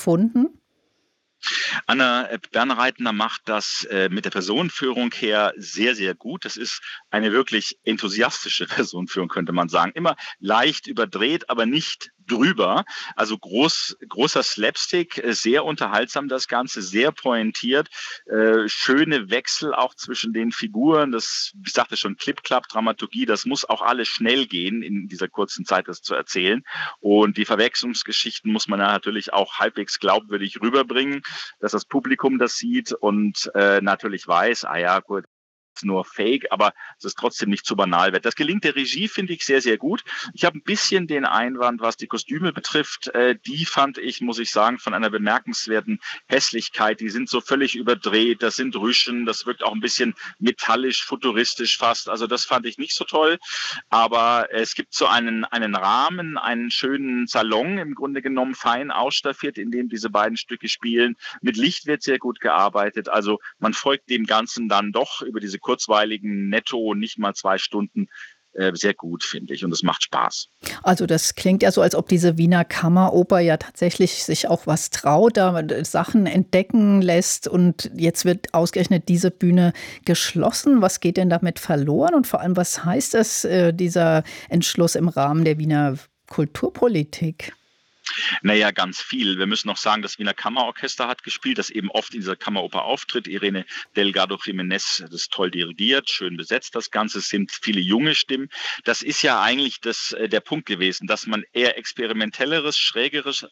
gefunden? Anna Bernreitner macht das mit der Personenführung her sehr, sehr gut. Das ist eine wirklich enthusiastische Personenführung, könnte man sagen. Immer leicht überdreht, aber nicht drüber. Also großer Slapstick, sehr unterhaltsam das Ganze, sehr pointiert, schöne Wechsel auch zwischen den Figuren. Das, ich sagte schon, Clip-Clap-Dramaturgie, das muss auch alles schnell gehen in dieser kurzen Zeit, das zu erzählen. Und die Verwechslungsgeschichten muss man natürlich auch halbwegs glaubwürdig rüberbringen, dass das Publikum das sieht und natürlich weiß, ah ja, gut, nur Fake, aber es ist trotzdem nicht zu banal wird. Das gelingt der Regie, finde ich, sehr, sehr gut. Ich habe ein bisschen den Einwand, was die Kostüme betrifft. Die fand ich, muss ich sagen, von einer bemerkenswerten Hässlichkeit. Die sind so völlig überdreht, das sind Rüschen, das wirkt auch ein bisschen metallisch, futuristisch fast. Also das fand ich nicht so toll. Aber es gibt so einen Rahmen, einen schönen Salon, im Grunde genommen fein ausstaffiert, in dem diese beiden Stücke spielen. Mit Licht wird sehr gut gearbeitet. Also man folgt dem Ganzen dann doch über diese kurzweiligen, netto, nicht mal 2 Stunden, sehr gut, finde ich. Und es macht Spaß. Also das klingt ja so, als ob diese Wiener Kammeroper ja tatsächlich sich auch was traut, da Sachen entdecken lässt. Und jetzt wird ausgerechnet diese Bühne geschlossen. Was geht denn damit verloren? Und vor allem, was heißt das, dieser Entschluss im Rahmen der Wiener Kulturpolitik? Naja, ganz viel. Wir müssen noch sagen, das Wiener Kammerorchester hat gespielt, das eben oft in dieser Kammeroper auftritt. Irene Delgado Jiménez, das ist toll dirigiert, schön besetzt das Ganze. Es sind viele junge Stimmen. Das ist ja eigentlich der Punkt gewesen, dass man eher experimentelleres, schrägeres,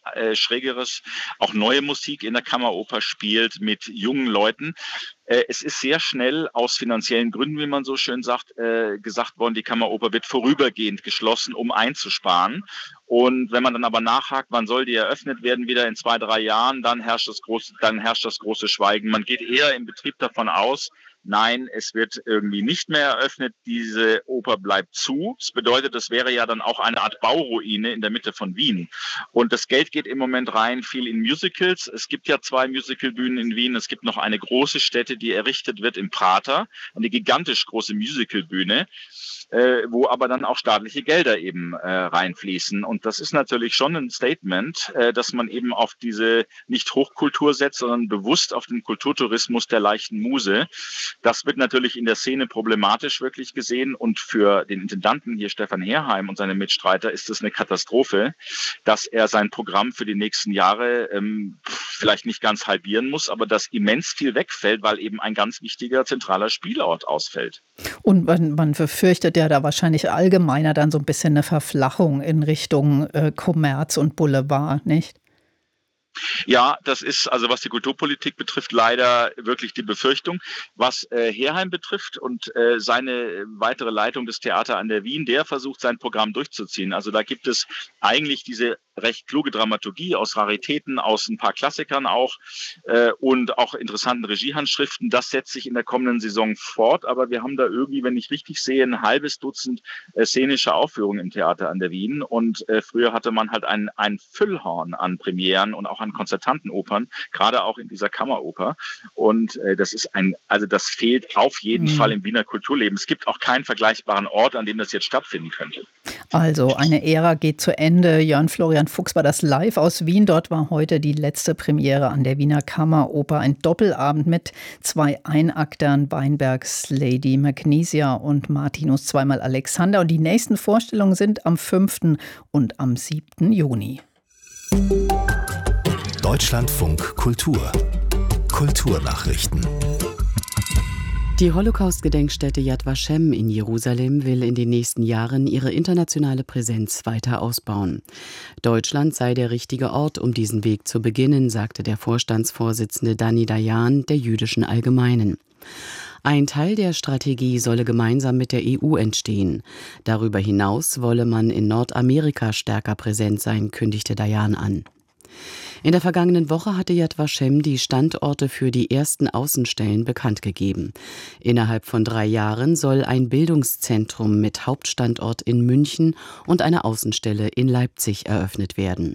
auch neue Musik in der Kammeroper spielt mit jungen Leuten. Es ist sehr schnell aus finanziellen Gründen, wie man so schön sagt, gesagt worden, die Kammeroper wird vorübergehend geschlossen, um einzusparen. Und wenn man dann aber nachhakt, wann soll die eröffnet werden, wieder in 2, 3 Jahren, dann herrscht das große Schweigen. Man geht eher im Betrieb davon aus, nein, es wird irgendwie nicht mehr eröffnet, diese Oper bleibt zu. Das bedeutet, das wäre ja dann auch eine Art Bauruine in der Mitte von Wien. Und das Geld geht im Moment rein, viel in Musicals. Es gibt ja 2 Musicalbühnen in Wien. Es gibt noch eine große Stätte, die errichtet wird im Prater, eine gigantisch große Musicalbühne, wo aber dann auch staatliche Gelder eben reinfließen. Und das ist natürlich schon ein Statement, dass man eben auf diese nicht Hochkultur setzt, sondern bewusst auf den Kulturtourismus der leichten Muse. Das wird natürlich in der Szene problematisch wirklich gesehen. Und für den Intendanten hier, Stefan Herheim und seine Mitstreiter, ist es eine Katastrophe, dass er sein Programm für die nächsten Jahre vielleicht nicht ganz halbieren muss, aber dass immens viel wegfällt, weil eben ein ganz wichtiger zentraler Spielort ausfällt. Und man befürchtet ja da wahrscheinlich allgemeiner dann so ein bisschen eine Verflachung in Richtung Kommerz und Boulevard, nicht? Ja, das ist also, was die Kulturpolitik betrifft, leider wirklich die Befürchtung. Was Herheim betrifft und seine weitere Leitung des Theater an der Wien, der versucht, sein Programm durchzuziehen. Also da gibt es eigentlich diese recht kluge Dramaturgie aus Raritäten, aus ein paar Klassikern auch und auch interessanten Regiehandschriften. Das setzt sich in der kommenden Saison fort, aber wir haben da irgendwie, wenn ich richtig sehe, ein halbes Dutzend szenische Aufführungen im Theater an der Wien. Und früher hatte man halt ein Füllhorn an Premieren und auch an konzertanten Opern, gerade auch in dieser Kammeroper. Und das fehlt auf jeden Fall im Wiener Kulturleben. Es gibt auch keinen vergleichbaren Ort, an dem das jetzt stattfinden könnte. Also eine Ära geht zu Ende. Jörn Florian Fuchs war das live aus Wien. Dort war heute die letzte Premiere an der Wiener Kammeroper. Ein Doppelabend mit 2 Einaktern, Weinbergs Lady Magnesia und Martinus zweimal Alexander. Und die nächsten Vorstellungen sind am 5. und am 7. Juni. Deutschlandfunk Kultur. Kulturnachrichten. Die Holocaust-Gedenkstätte Yad Vashem in Jerusalem will in den nächsten Jahren ihre internationale Präsenz weiter ausbauen. Deutschland sei der richtige Ort, um diesen Weg zu beginnen, sagte der Vorstandsvorsitzende Dani Dayan der Jüdischen Allgemeinen. Ein Teil der Strategie solle gemeinsam mit der EU entstehen. Darüber hinaus wolle man in Nordamerika stärker präsent sein, kündigte Dayan an. In der vergangenen Woche hatte Yad Vashem die Standorte für die ersten Außenstellen bekannt gegeben. Innerhalb von 3 Jahren soll ein Bildungszentrum mit Hauptstandort in München und eine Außenstelle in Leipzig eröffnet werden.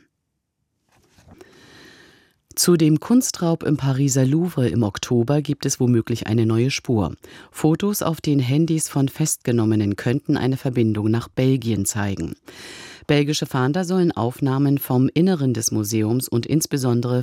Zu dem Kunstraub im Pariser Louvre im Oktober gibt es womöglich eine neue Spur. Fotos auf den Handys von Festgenommenen könnten eine Verbindung nach Belgien zeigen. Belgische Fahnder sollen Aufnahmen vom Inneren des Museums und insbesondere